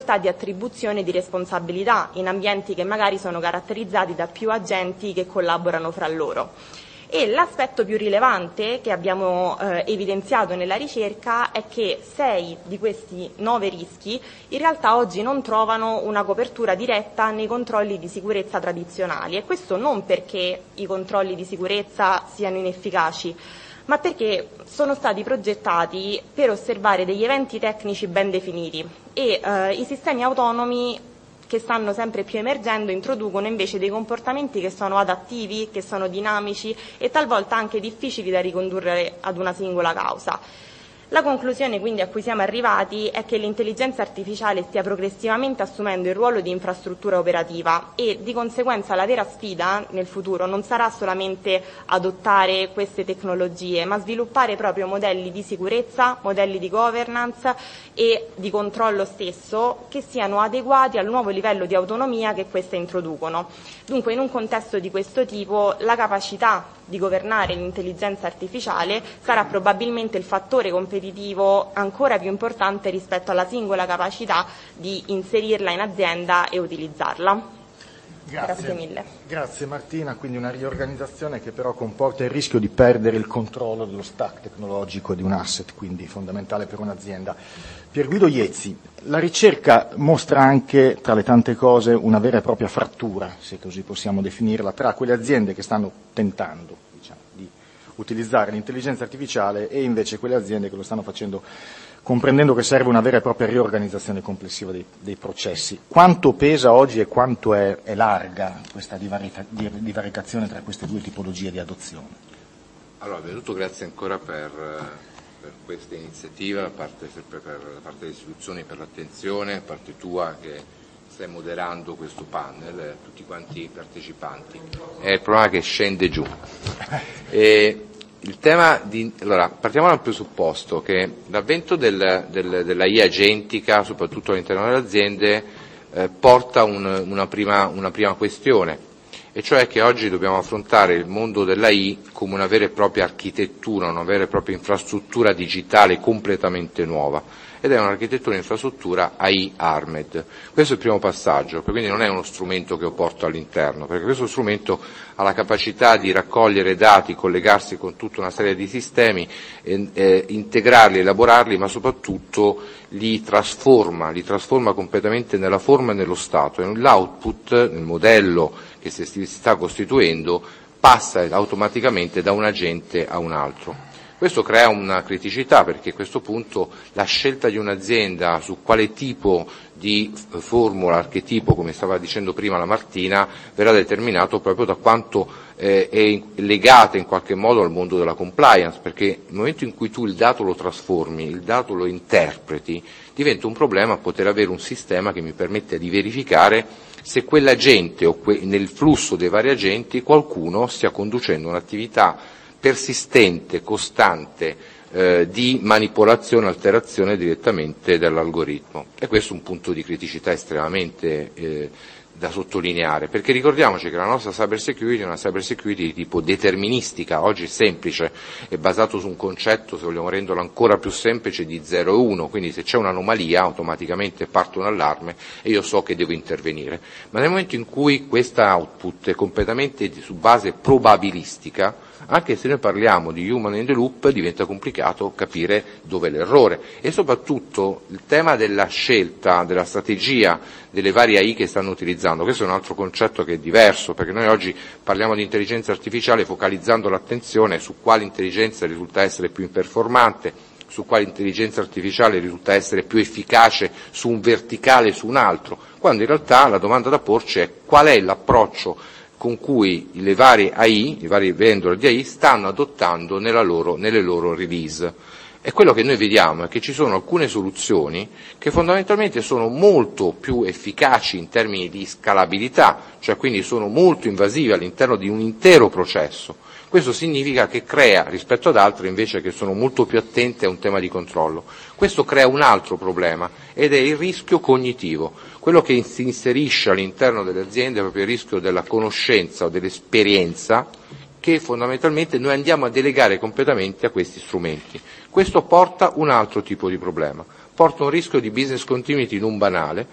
di attribuzione di responsabilità in ambienti che magari sono caratterizzati da più agenti che collaborano fra loro. E l'aspetto più rilevante che abbiamo evidenziato nella ricerca è che 6 di questi 9 rischi in realtà oggi non trovano una copertura diretta nei controlli di sicurezza tradizionali, e questo non perché i controlli di sicurezza siano inefficaci, ma perché sono stati progettati per osservare degli eventi tecnici ben definiti, e i sistemi autonomi che stanno sempre più emergendo introducono invece dei comportamenti che sono adattivi, che sono dinamici e talvolta anche difficili da ricondurre ad una singola causa. La conclusione quindi a cui siamo arrivati è che l'intelligenza artificiale stia progressivamente assumendo il ruolo di infrastruttura operativa, e di conseguenza la vera sfida nel futuro non sarà solamente adottare queste tecnologie, ma sviluppare proprio modelli di sicurezza, modelli di governance e di controllo stesso che siano adeguati al nuovo livello di autonomia che queste introducono. Dunque, in un contesto di questo tipo, la capacità di governare l'intelligenza artificiale sarà probabilmente il fattore competitivo ancora più importante rispetto alla singola capacità di inserirla in azienda e utilizzarla. Grazie mille. Grazie Martina, quindi una riorganizzazione che però comporta il rischio di perdere il controllo dello stack tecnologico di un asset, quindi fondamentale per un'azienda. Pierguido Iezzi, la ricerca mostra anche, tra le tante cose, una vera e propria frattura, se così possiamo definirla, tra quelle aziende che stanno tentando, di utilizzare l'intelligenza artificiale e invece quelle aziende che lo stanno facendo comprendendo che serve una vera e propria riorganizzazione complessiva dei processi. Quanto pesa oggi e quanto è larga questa divaricazione tra queste due tipologie di adozione? Allora, innanzitutto grazie ancora per questa iniziativa, da parte delle istituzioni per l'attenzione, da parte tua che stai moderando questo panel, tutti quanti i partecipanti. È il problema che scende giù. Il tema allora, partiamo dal presupposto che l'avvento della IA agentica, soprattutto all'interno delle aziende, porta una prima questione, e cioè che oggi dobbiamo affrontare il mondo dell'AI come una vera e propria architettura, una vera e propria infrastruttura digitale completamente nuova, ed è un'architettura e infrastruttura AI armed. Questo è il primo passaggio, quindi non è uno strumento che io porto all'interno, perché questo strumento ha la capacità di raccogliere dati, collegarsi con tutta una serie di sistemi, integrarli, elaborarli, ma soprattutto li trasforma completamente nella forma e nello stato, e l'output, nel modello che si sta costituendo, passa automaticamente da un agente a un altro. Questo crea una criticità, perché a questo punto la scelta di un'azienda su quale tipo di formula, archetipo, come stava dicendo prima la Martina, verrà determinato proprio da quanto è legata in qualche modo al mondo della compliance, perché nel momento in cui tu il dato lo trasformi, il dato lo interpreti, diventa un problema poter avere un sistema che mi permette di verificare se quell'agente o nel flusso dei vari agenti qualcuno stia conducendo un'attività persistente, costante, di manipolazione, alterazione direttamente dell'algoritmo. E questo è un punto di criticità estremamente da sottolineare, perché ricordiamoci che la nostra cyber security è una cyber security di tipo deterministica, oggi semplice, è basato su un concetto, se vogliamo renderlo ancora più semplice, di 0 e 1, quindi se c'è un'anomalia automaticamente parte un allarme e io so che devo intervenire. Ma nel momento in cui questa output è completamente su base probabilistica, anche se noi parliamo di human in the loop, diventa complicato capire dove è l'errore, e soprattutto il tema della scelta, della strategia delle varie AI che stanno utilizzando. Questo è un altro concetto che è diverso, perché noi oggi parliamo di intelligenza artificiale focalizzando l'attenzione su quale intelligenza risulta essere più performante, su quale intelligenza artificiale risulta essere più efficace su un verticale e su un altro, quando in realtà la domanda da porci è qual è l'approccio con cui le varie AI, i vari vendor di AI stanno adottando nelle loro release. E quello che noi vediamo è che ci sono alcune soluzioni che fondamentalmente sono molto più efficaci in termini di scalabilità, cioè quindi sono molto invasive all'interno di un intero processo. Questo significa che crea, rispetto ad altre invece che sono molto più attente a un tema di controllo, questo crea un altro problema, ed è il rischio cognitivo. Quello che si inserisce all'interno delle aziende è proprio il rischio della conoscenza o dell'esperienza, che fondamentalmente noi andiamo a delegare completamente a questi strumenti. Questo porta un altro tipo di problema, porta un rischio di business continuity non banale,